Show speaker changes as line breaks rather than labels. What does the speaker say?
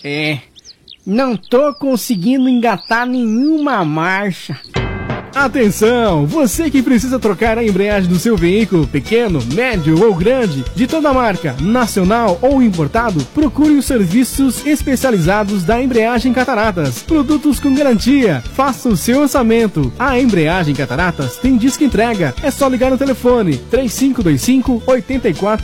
Não tô conseguindo engatar nenhuma marcha.
Atenção! Você que precisa trocar a embreagem do seu veículo, pequeno, médio ou grande, de toda marca, nacional ou importado, procure os serviços especializados da Embreagem Cataratas. Produtos com garantia. Faça o seu orçamento. A Embreagem Cataratas tem disco entrega. É só ligar no telefone 3525-84